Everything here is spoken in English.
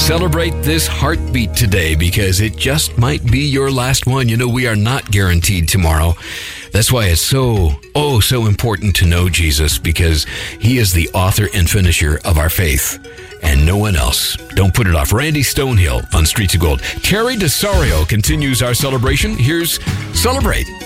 Celebrate this heartbeat today because it just might be your last one. You know, we are not guaranteed tomorrow. That's why it's so important to know Jesus, because he is the author and finisher of our faith and no one else. Don't put it off. Randy Stonehill on Streets of Gold. Terry DeSario continues our celebration. Here's Celebrate.